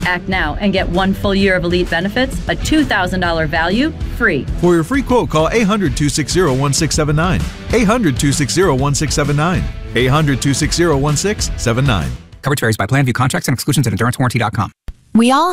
Act now and get 1 full year of Elite benefits, a $2,000 value, free. For your free quote, call 800-260-1679. 800-260-1679. 800-260-1679. Coverage varies by plan. View contracts and exclusions at endurancewarranty.com. We all